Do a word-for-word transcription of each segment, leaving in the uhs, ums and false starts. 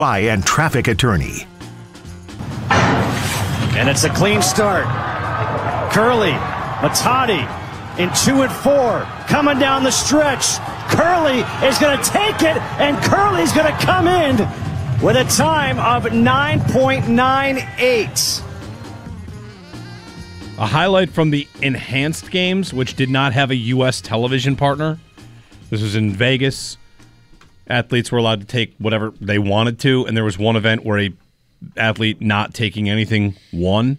By and traffic attorney. And it's a clean start. Curley, Matati in two and four, coming down the stretch. Curley is going to take it, and Curley's going to come in with a time of nine point nine eight. A highlight from the enhanced games, which did not have a U S television partner. This was in Vegas. Athletes were allowed to take whatever they wanted to, and there was one event where a athlete not taking anything won,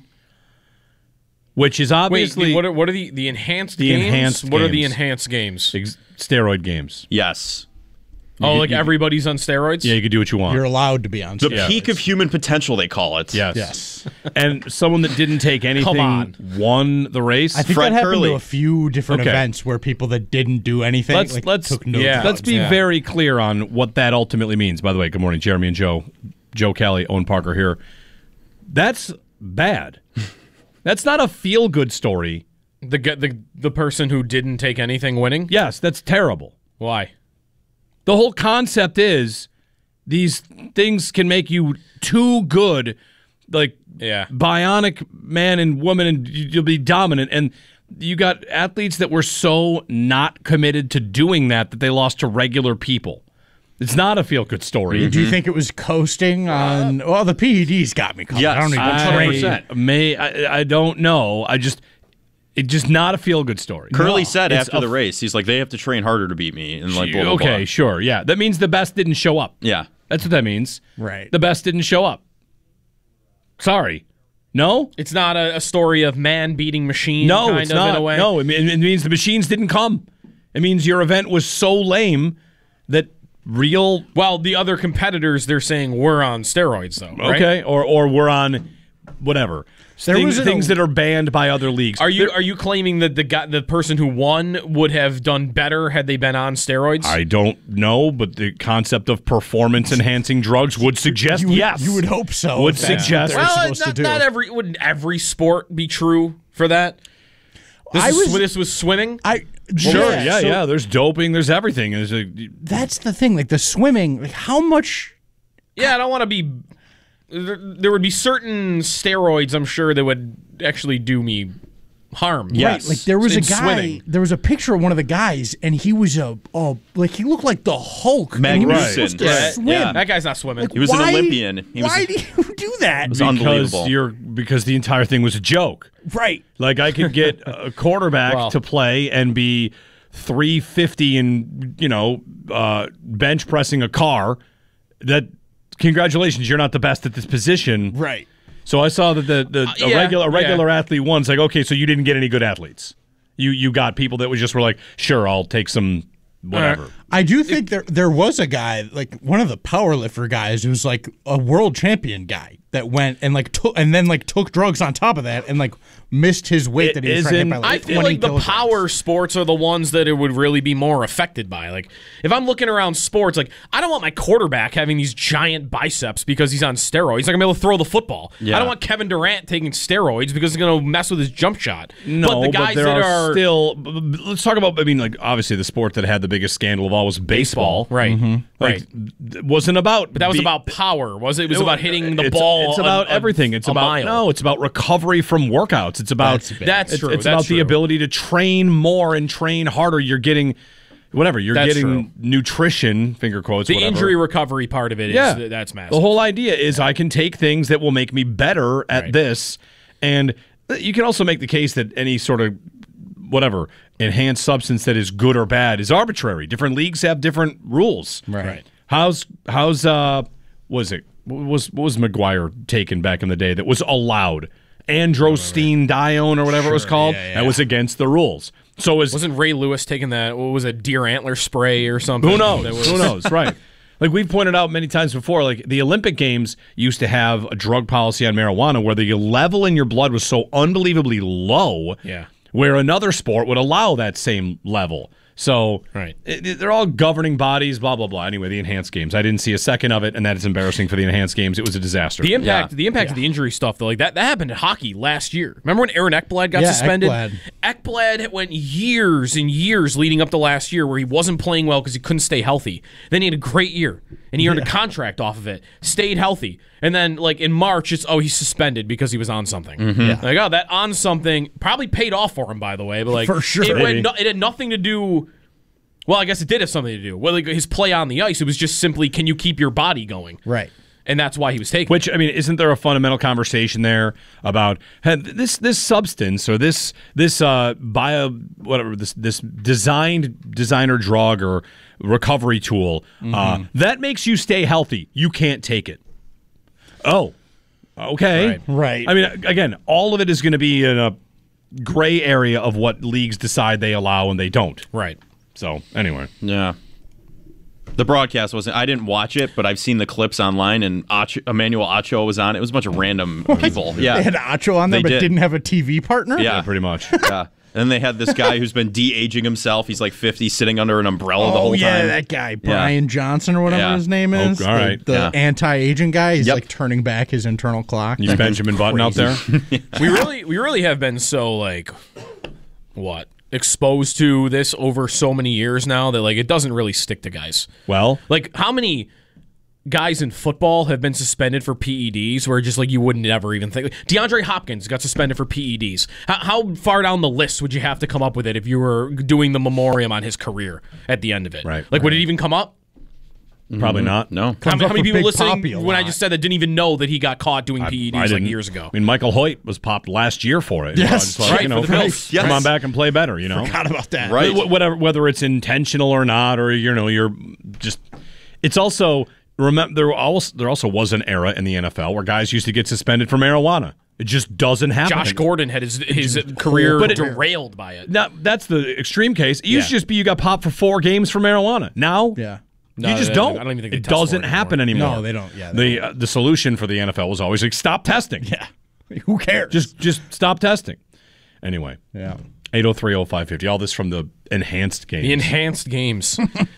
which is obviously... Wait, what are, what are the, the enhanced the games? Enhanced what games. are the enhanced games? Ex- steroid games. Yes. You oh, could, like you, everybody's on steroids? Yeah, you could do what you want. You're allowed to be on The steroids. peak of human potential, they call it. Yes. Yes. And someone that didn't take anything on. won the race. I think Fred that happened Curley. to a few different Okay. events where people that didn't do anything Let's like, let's took no yeah. drugs. let's be yeah. very clear on what that ultimately means. By the way, good morning, Jeremy and Joe, Joe Kelly, Owen Parker here. That's bad. That's not a feel good story. The, gu- the the person who didn't take anything winning? Yes, that's terrible. Why? The whole concept is these things can make you too good, like Yeah. bionic man and woman, and you'll be dominant. And you got athletes that were so not committed to doing that that they lost to regular people. It's not a feel-good story. Do you think it was coasting on? Well, the P E Ds got me covered. Yes, I don't even one hundred train. percent. I may I, I don't know. I just it's just not a feel-good story. Curley No. said It's after a- the race, he's like, they have to train harder to beat me. And like, blah, blah, okay, blah. sure, yeah. That means the best didn't show up. Yeah. That's what that means. Right. The best didn't show up. Sorry. No? It's not a, a story of man beating machine No, kind it's of not. in a way? No, it, mean- it means the machines didn't come. It means your event was so lame that real Well, the other competitors, they're saying we're on steroids, though, right? okay, or or we're on whatever. There things was an- things that are banned by other leagues. Are you There- are you claiming that the guy, the person who won would have done better had they been on steroids? I don't know, but the concept of performance-enhancing drugs would suggest You would, yes. you would hope so. Would if that's suggest- what they're well, supposed not, to do. not every wouldn't every sport be true for that. This, I is, was- this was swimming. I Sure, yeah, so yeah. There's doping. There's everything. There's a, That's the thing. Like the swimming, like how much? Yeah, I don't want to be. There, there would be certain steroids, I'm sure, that would actually do me harm. Yes. Right, like there was In a guy. swimming. There was a picture of one of the guys, and he was a oh, like he looked like the Hulk. and he was Magnuson. supposed to Yeah, swim. yeah. That guy's not swimming. Like, He was an why- Olympian. He was- why do you do that? was because unbelievable. you're because the entire thing was a joke. Right. Like I could get a quarterback Well. to play and be three fifty and you know uh, bench pressing a car. That congratulations, you're not the best at this position. Right. So I saw that the, the Uh, a yeah, regular a regular yeah. athlete one's like, okay, so you didn't get any good athletes. You you got people that was just were like, sure, I'll take some whatever. I do think there there was a guy, like one of the powerlifter guys, who was like a world champion guy that went and like took and then like took drugs on top of that and like missed his weight It that he was trying to hit by isn't- like I feel twenty like the kilograms. power sports are the ones that it would really be more affected by. Like, if I'm looking around sports, like, I don't want my quarterback having these giant biceps because he's on steroids. He's not going to be able to throw the football. Yeah. I don't want Kevin Durant taking steroids because he's going to mess with his jump shot. No, but the guys there that are, are, still. b- b- Let's talk about. I mean, like obviously the sport that had the biggest scandal of all was baseball. right, Like, right. it wasn't about. But that was be- about power, was it? It was about hitting the it's, ball. It's a- about a- everything. It's a about mile. no. It's about recovery from workouts. It's about That's big. That's it's, true. It's That's about the true. ability to train more and train harder. You're getting whatever. You're That's getting true. nutrition. Finger quotes. The whatever. injury recovery part of it is Yeah, that's massive. The whole idea is I can take things that will make me better at Right. this, and you can also make the case that any sort of whatever enhanced substance that is good or bad is arbitrary. Different leagues have different rules. Right. Right. How's how's uh was it what was what was McGuire taken back in the day that was allowed? Androstenedione or whatever it was called. yeah, yeah. That was against the rules. So is Wasn't Ray Lewis taking that? What was it? Deer antler spray or something? who knows? That was- Who knows? Right. Like we've pointed out many times before, like the Olympic Games used to have a drug policy on marijuana where the level in your blood was so unbelievably low, Yeah. where another sport would allow that same level. So Right. it, it- they're all governing bodies, blah, blah, blah. Anyway, the enhanced games. I didn't see a second of it, and that is embarrassing for the enhanced games. It was a disaster. The impact, Yeah. the impact of the injury stuff, though, like that, that happened in hockey last year. Remember when Aaron Ekblad got Yeah, suspended? Ekblad. Ekblad went years and years leading up to last year where he wasn't playing well because he couldn't stay healthy. Then he had a great year, and he earned a contract off of it. Stayed healthy, and then like in March, it's oh he's suspended because he was on something. Yeah. Like oh that on something probably paid off for him, by the way. But like For sure. it, went Maybe. no, it had nothing to do. Well, I guess it did have something to do. Well, like his play on the ice, it was just simply, can you keep your body going? Right. And that's why he was taken. Which I mean, isn't there a fundamental conversation there about hey, this this substance or this this uh, bio whatever this this designed designer drug or recovery tool uh, that makes you stay healthy? You can't take it. Oh, okay, Right. Right. I mean, again, all of it is going to be in a gray area of what leagues decide they allow and they don't. right. So anyway, Yeah. The broadcast wasn't. I didn't watch it, but I've seen the clips online, and Acho, Emmanuel Acho was on. It was a bunch of random people. Yeah, They had Acho on there, They but did. didn't have a T V partner? yeah, pretty much. yeah. And they had this guy who's been de-aging himself. He's like fifty, sitting under an umbrella the Oh, whole yeah, time. that guy, Brian Johnson or whatever Yeah. his name is. Oh, all right. The, the Yeah. anti-aging guy. He's Yep. like turning back his internal clock. You Benjamin Button out there. we really we really have been so like what exposed to this over so many years now that like it doesn't really stick to guys. Well, Like how many guys in football have been suspended for P E Ds where just like you wouldn't ever even think. DeAndre Hopkins got suspended for P E Ds. How, how far down the list would you have to come up with it if you were doing the memoriam on his career at the end of it? Right. Like would it even come up? probably not. No. How, Comes how up many with people Big listening Poppy a when I lot. just said that didn't even know that he got caught doing P E Ds I like didn't. years ago? I mean, Michael Hoyt was popped last year for it. You know, Yes. just like, Right, you know, for the Bills. come Yes. on back and play better. You know, Forgot about that. Right. Wh- whatever, whether it's intentional or not, or you know, you're just. It's also remember there also there also was an era in the N F L where guys used to get suspended for marijuana. It just doesn't happen. Josh Gordon had his his career But it- derailed by it. Now that's the extreme case. It used to Yeah. just be you got popped for four games for marijuana. Now, Yeah. you No, just I- don't. I don't even think they it test for doesn't it happen anymore. No, they don't. Yeah, they the uh, the solution for the N F L was always like stop testing. Yeah. Who cares? Just just stop testing. Anyway, yeah. eight oh three oh five fifty. All this from the enhanced game. The enhanced games.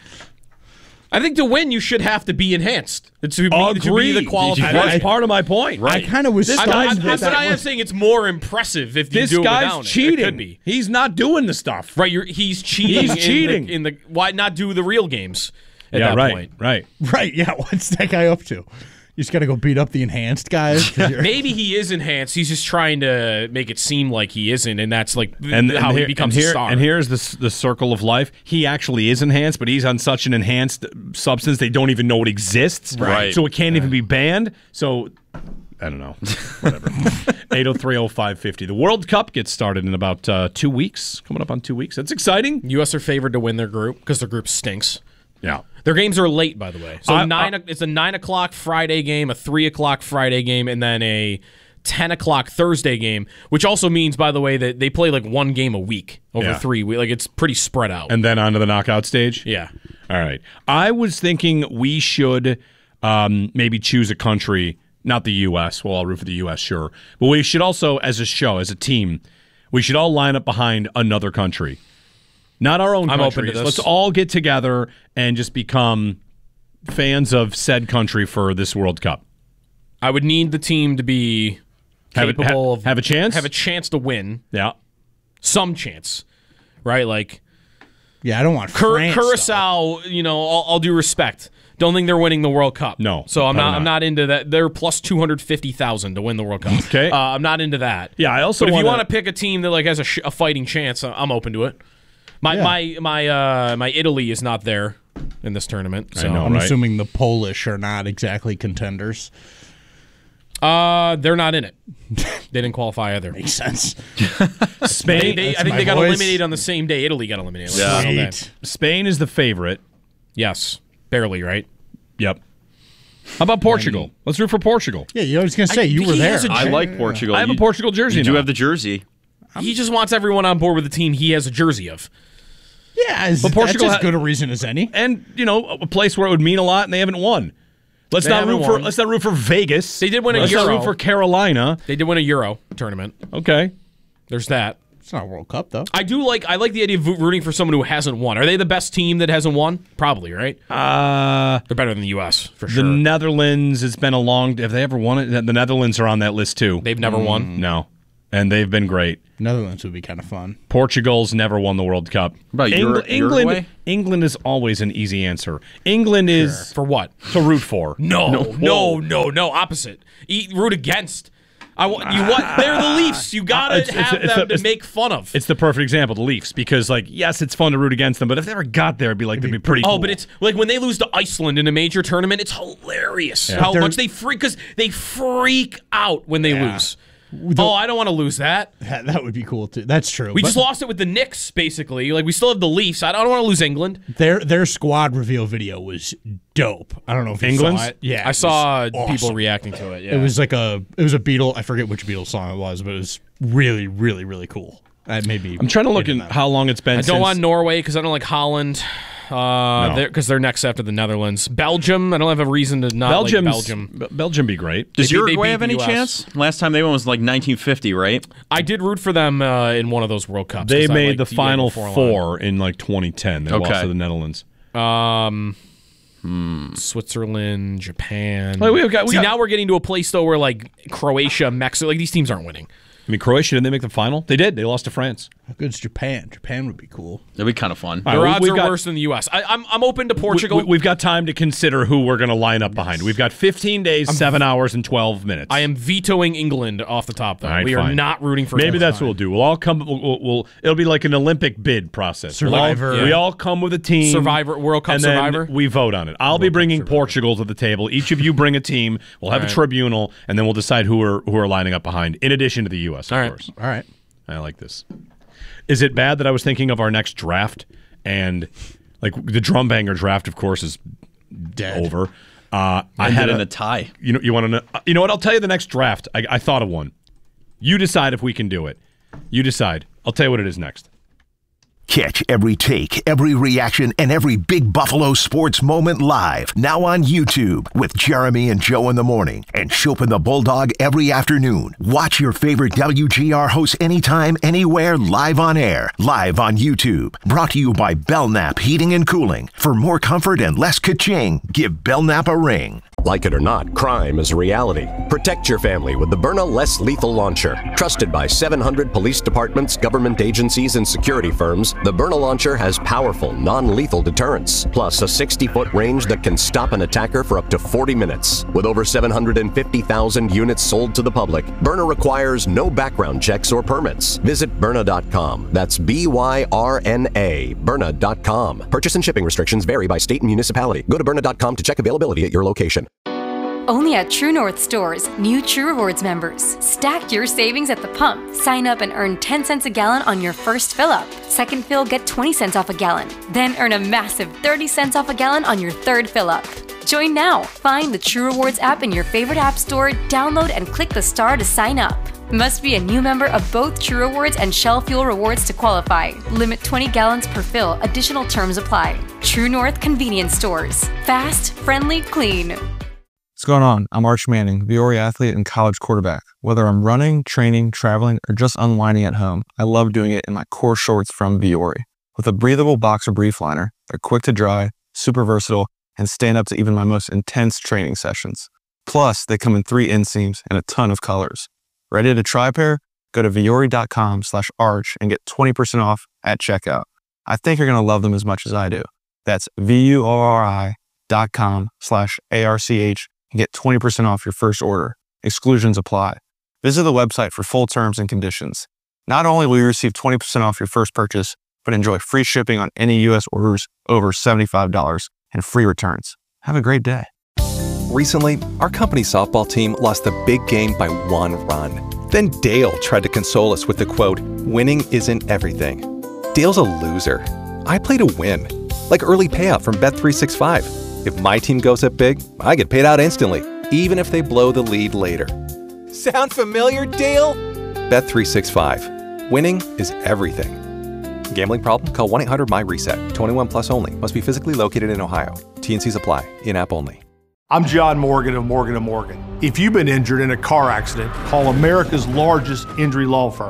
I think to win, you should have to be enhanced. It's to be, to be Agreed. the qualifier. That's part of my point. I kind of was This I'm, stunned guy's- I'm, that I'm, but that I am was- saying it's more impressive if you This do it guy's without cheating. it. It could be. He's not doing the stuff. Right, you're, he's cheating. He's in cheating. The, in the why not do the real games at yeah, that right, point? right. Right. Yeah. What's that guy up to? You just got to go beat up the enhanced guys. 'cause you're- Maybe he is enhanced. He's just trying to make it seem like he isn't, and that's like And, how and he here, becomes and here, a star. And here's the s- the circle of life. He actually is enhanced, but he's on such an enhanced substance they don't even know it exists. Right. So it can't even be banned. So I don't know. Whatever. eight oh three oh five fifty. The World Cup gets started in about uh, two weeks. Coming up on two weeks. That's exciting. U S are favored to win their group because their group stinks. Yeah. Their games are late, by the way. So I- nine. I- o- it's a nine o'clock Friday game, a three o'clock Friday game, and then a ten o'clock Thursday game. Which also means, by the way, that they play like one game a week over Yeah. three weeks. Like it's pretty spread out. And then on to the knockout stage. yeah. All right. I was thinking we should um, maybe choose a country, not the U S. Well, I'll root for the U S, sure. But we should also, as a show, as a team, we should all line up behind another country. Not our own I'm open countries. to this. Let's all get together and just become fans of said country for this World Cup. I would need the team to be Have a- capable ha- of have a chance? have a chance to win, Yeah. some chance, right? Like yeah. I don't want Cur- France, though. Curacao. You know, all, all due respect, don't think they're winning the World Cup. No, so I'm probably not. I'm not. not into that. They're plus two hundred fifty thousand to win the World Cup. Okay. uh, I'm not into that. Yeah, I also But if you wanna- want to pick a team that like has a, sh- a fighting chance, I- I'm open to it. My Yeah. my my uh, my Italy is not there in this tournament. So. know. I'm right. assuming the Polish are not exactly contenders. Uh, they're not in it. They didn't qualify either. Makes sense. They, Spain, they, I That's think my they got voice. eliminated on the same day. Italy got eliminated. Yeah. Sweet. Sweet. Spain is the favorite. Yes, barely, right? Yep. How about Portugal? Let's root for Portugal. Yeah, you know, I was gonna say you think were he there. has a I like Portugal. I have You- a Portugal jersey You do now. have the jersey. He just wants everyone on board with the team he has a jersey of. Yeah, is, But Portugal that's as ha- good a reason as any. and you know a place where it would mean a lot, and they haven't won. Let's They not haven't root for. won. Let's not root for Vegas. They did win a let's Euro. not root for Carolina. They did win a Euro tournament. Okay, There's that. It's not a World Cup, though. I do like I like the idea of rooting for someone who hasn't won. Are they the best team that hasn't won? Probably, right? Uh, They're better than the U S, for the sure. Netherlands, it's been a long... Have they ever won it? The Netherlands are on that list, too. They've never Mm, won? No. And they've been great. Netherlands would be kind of fun. Portugal's never won the World Cup. What about Eng- Ur- England? Uruguay? England is always an easy answer. England is For what? to root for. No, no, no, no. Opposite. Eat, root against. I want you. What? They're the Leafs. You gotta It's- it's- have it's them the- to make fun of. It's the perfect example, the Leafs, because, like, yes, it's fun to root against them, but if they ever got there, it'd be like, it'd be pretty Oh, cool. but it's like when they lose to Iceland in a major tournament, it's hilarious how They're- much they freak because they freak out when they lose. Oh, I don't want to lose that. That, that would be cool, too. That's true. We But just lost it with the Knicks, basically. Like we still have the Leafs. I don't want to lose England. Their their squad reveal video was dope. I don't know if you England's? saw it. Yeah, I it saw was people awesome. reacting to it. Yeah, It was like a it was a Beatle. I forget which Beatles song it was, but it was really, really, really cool. That made me. I'm trying to look into at that. how long it's been I don't since... want Norway because I don't like Holland. Uh, No. they're because they're next after the Netherlands. Belgium. I don't have a reason to not Belgium's, like Belgium. Be- Belgium be great. Does They beat- they Uruguay beat have the any U S. chance? Last time they won was like nineteen fifty, right? I did root for them uh, in one of those World Cups. They 'cause I made like the Diego Final Forlan. Four in, like, twenty ten. They Okay. lost to the Netherlands. Um, Switzerland, Japan. Well, we've got- we See, got- now we're getting to a place though where like Croatia, Mexico, like these teams aren't winning. I mean, Croatia, didn't they make the final? They did. They lost to France. How good's Japan? Japan would be cool. That'd be kind of fun. All Their right, odds we've are got- worse than the U S. I, I'm I'm open to Portugal. We, have got time to consider who we're going to line up behind. We've got fifteen days, seven hours, and twelve minutes. I am vetoing England off the top though. All right, we are fine. not rooting for. Maybe England. that's what we'll do. We'll all come. We'll, we'll, we'll- It'll be like an Olympic bid process. We'll all- Survivor. We Yeah. all come with a team. Survivor- World Cup and then Survivor? We vote on it. I'll be bringing Portugal to the table. Each of you bring a team. We'll have a tribunal, and then we'll decide who are who are lining up behind. In addition to the U S, of All right. course. All right. I like this. Is it bad that I was thinking of our next draft and like the drum banger draft? Of course, is Dead. over. Uh, I Ended had in a, a tie. You know, you want to know? You know what? I'll tell you the next draft. I, I thought of one. You decide if we can do it. You decide. I'll tell you what it is next. Catch every take, every reaction, and every big Buffalo sports moment live. Now on YouTube with Jeremy and Joe in the morning and Chopin the Bulldog every afternoon. Watch your favorite W G R hosts anytime, anywhere, live on air. Live on YouTube. Brought to you by Belknap Heating and Cooling. For more comfort and less ka-ching, give Belknap a ring. Like it or not, crime is a reality. Protect your family with the Byrna Less Lethal Launcher. Trusted by seven hundred police departments, government agencies, and security firms, the Byrna Launcher has powerful, non-lethal deterrence, plus a sixty-foot range that can stop an attacker for up to forty minutes. With over seven hundred fifty thousand units sold to the public, Byrna requires no background checks or permits. Visit Byrna dot com. That's B Y R N A, Byrna dot com. Purchase and shipping restrictions vary by state and municipality. Go to Byrna dot com to check availability at your location. Only at True North stores, new True Rewards members. Stack your savings at the pump. Sign up and earn ten cents a gallon on your first fill up. Second fill, get twenty cents off a gallon. Then earn a massive thirty cents off a gallon on your third fill up. Join now. Find the True Rewards app in your favorite app store, download and click the star to sign up. Must be a new member of both True Rewards and Shell Fuel Rewards to qualify. Limit twenty gallons per fill. Additional terms apply. True North Convenience Stores. Fast, friendly, clean. What's going on? I'm Arch Manning, Viore athlete and college quarterback. Whether I'm running, training, traveling, or just unwinding at home, I love doing it in my core shorts from Viore. With a breathable boxer brief liner, they're quick to dry, super versatile, and stand up to even my most intense training sessions. Plus, they come in three inseams and a ton of colors. Ready to try a pair? Go to Viore dot com slash arch and get twenty percent off at checkout. I think you're going to love them as much as I do. That's V U O R I dot com slash A R C H and get twenty percent off your first order. Exclusions apply. Visit the website for full terms and conditions. Not only will you receive twenty percent off your first purchase, but enjoy free shipping on any U S orders over seventy-five dollars and free returns. Have a great day. Recently, our company softball team lost the big game by one run. Then Dale tried to console us with the quote, "Winning isn't everything." Dale's a loser. I play to win. Like early payout from Bet three sixty-five. If my team goes up big, I get paid out instantly, even if they blow the lead later. Sound familiar, Dale? Bet three sixty-five. Winning is everything. Gambling problem? Call one eight hundred M Y reset. twenty-one plus only. Must be physically located in Ohio. T and Cs apply. In-app only. I'm John Morgan of Morgan and Morgan. If you've been injured in a car accident, call America's largest injury law firm.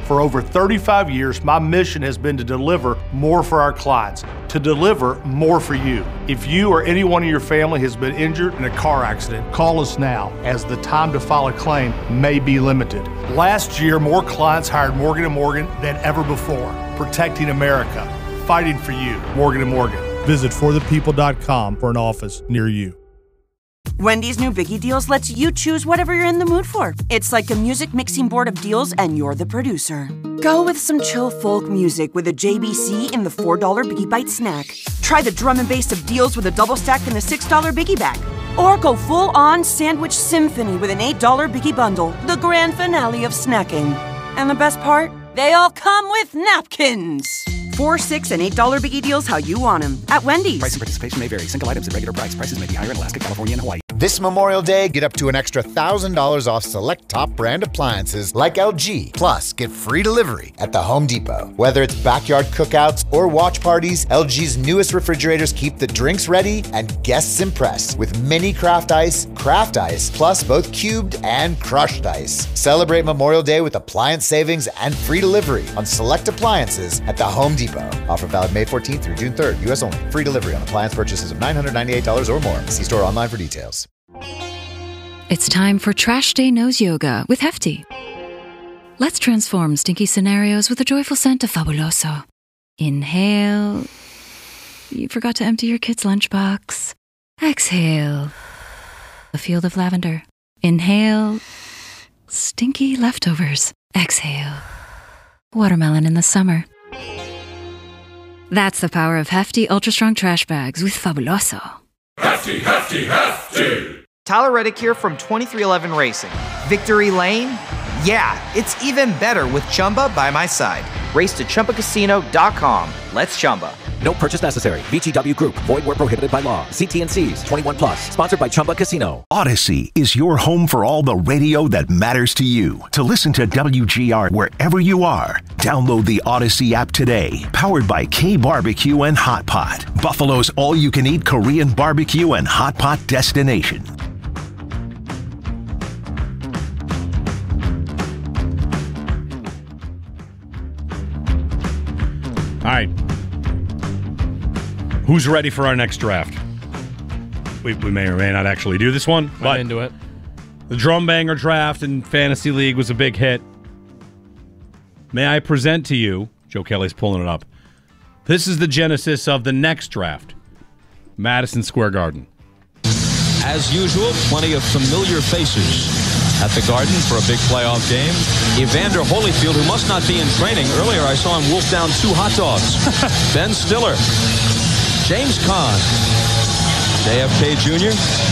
For over thirty-five years, my mission has been to deliver more for our clients, to deliver more for you. If you or anyone in your family has been injured in a car accident, call us now, as the time to file a claim may be limited. Last year, more clients hired Morgan and Morgan than ever before, protecting America, fighting for you. Morgan and Morgan. Visit for the people dot com for an office near you. Wendy's new Biggie Deals lets you choose whatever you're in the mood for. It's like a music mixing board of deals, and you're the producer. Go with some chill folk music with a J B C in the four dollar Biggie Bite snack. Try the drum and bass of deals with a double stack in the six dollar Biggie Bag. Or go full-on sandwich symphony with an eight dollar Biggie Bundle, the grand finale of snacking. And the best part? They all come with napkins. Four, six, and eight dollar Biggie Deals how you want them at Wendy's. Price and participation may vary. Single items at regular price. Prices may be higher in Alaska, California, and Hawaii. This Memorial Day, get up to an extra one thousand dollars off select top brand appliances like L G. Plus, get free delivery at the Home Depot. Whether it's backyard cookouts or watch parties, L G's newest refrigerators keep the drinks ready and guests impressed with mini craft ice, craft ice, plus both cubed and crushed ice. Celebrate Memorial Day with appliance savings and free delivery on select appliances at the Home Depot. Offer valid May fourteenth through June third, U S only. Free delivery on appliance purchases of nine hundred ninety-eight dollars or more. See store online for details. It's time for Trash Day Nose Yoga with Hefty. Let's transform stinky scenarios with the joyful scent of Fabuloso. Inhale. You forgot to empty your kid's lunchbox. Exhale. A field of lavender. Inhale. Stinky leftovers. Exhale. Watermelon in the summer. That's the power of Hefty Ultra Strong Trash Bags with Fabuloso. Hefty, hefty, hefty! Tyler Reddick here from twenty-three eleven Racing. Victory Lane? Yeah, it's even better with Chumba by my side. Race to Chumba Casino dot com. Let's Chumba. No purchase necessary. V G W Group. Void where prohibited by law. See T and C's. twenty-one plus. Sponsored by Chumba Casino. Odyssey is your home for all the radio that matters to you. To listen to W G R wherever you are, download the Odyssey app today. Powered by K Barbecue and Hot Pot, Buffalo's all-you-can-eat Korean barbecue and hot pot destination. All right. Who's ready for our next draft? We, we may or may not actually do this one, but I'm into it. The Drum Banger draft in Fantasy League was a big hit. May I present to you, Joe Kelly's pulling it up, this is the genesis of the next draft, Madison Square Garden. As usual, plenty of familiar faces at the Garden for a big playoff game. Evander Holyfield, who must not be in training. Earlier I saw him wolf down two hot dogs. Ben Stiller. James Conn. J F K Junior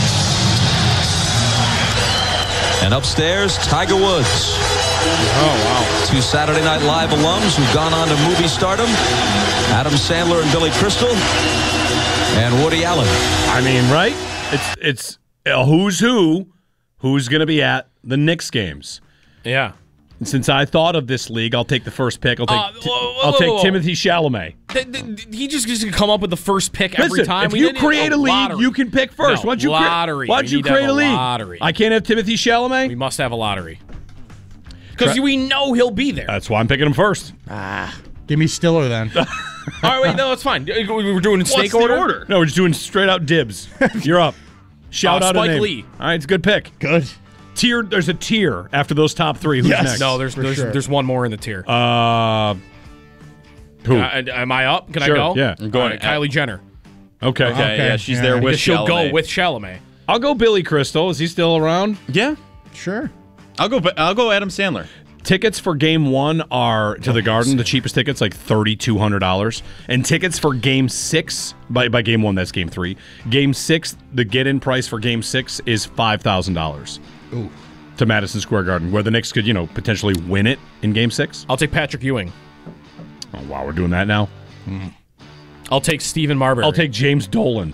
And upstairs, Tiger Woods. Oh, wow. Two Saturday Night Live alums who've gone on to movie stardom. Adam Sandler and Billy Crystal. And Woody Allen. I mean, right? It's it's a who's who who's going to be at the Knicks games. Yeah. And since I thought of this league, I'll take the first pick. I'll take Uh, whoa, whoa, I'll take whoa, whoa. Timothy Chalamet. Th- th- He just gets to come up with the first pick every Listen, time. if We you didn't- create a oh, league, lottery. you can pick first. No, Why don't you cre- lottery. Why We don't you need to have create a a league? lottery. I can't have Timothy Chalamet? We must have a lottery. Because we know he'll be there. That's why I'm picking him first. Ah. Give me Stiller then. All right, wait, no, it's fine. We were doing in snake What's the order? No, we're just doing straight out dibs. You're up. Shout Uh, out Spike a name. Lee. All right, it's a good pick. Good. Tier. There's a tier after those top three. Who's Yes. next? No, there's there's, sure. there's one more in the tier. Uh, who? Uh, am I up? Can Sure, I go? yeah. I'm going. going. Kylie Jenner. Okay. Okay, Okay, yeah, she's yeah. there with Because she'll Chalamet. go with Chalamet. I'll go Billy Crystal. Is he still around? Yeah, Sure. I'll go. I'll go Adam Sandler. Tickets for game one are to the Garden. The cheapest tickets, like thirty-two hundred dollars. And tickets for game six, by, by game one, that's game three. Game six, the get-in price for game six is five thousand dollars. Ooh. To Madison Square Garden, where the Knicks could, you know, potentially win it in game six. I'll take Patrick Ewing. Oh, wow, we're doing that now. I'll take Stephen Marbury. I'll take James Dolan.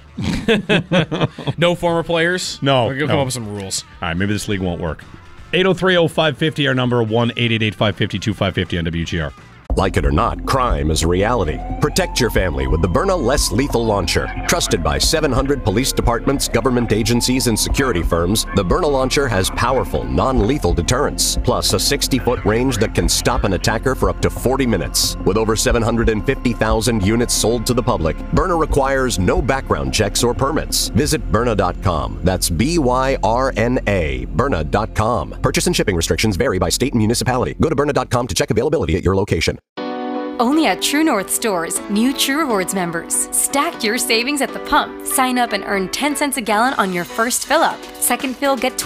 No former players? No, We're going to no. come up with some rules. All right, maybe this league won't work. eight oh three oh five five oh, our number, one eight eight eight five five oh two five five oh on W G R. Like it or not, crime is a reality. Protect your family with the Byrna Less Lethal Launcher. Trusted by seven hundred police departments, government agencies, and security firms, the Byrna launcher has powerful, non-lethal deterrence, plus a sixty-foot range that can stop an attacker for up to forty minutes. With over seven hundred fifty thousand units sold to the public, Byrna requires no background checks or permits. Visit Byrna dot com. That's B Y R N A, Byrna dot com. Purchase and shipping restrictions vary by state and municipality. Go to Byrna dot com to check availability at your location. Only at True North stores, new True Rewards members. Stack your savings at the pump. Sign up and earn ten cents a gallon on your first fill up. Second fill, get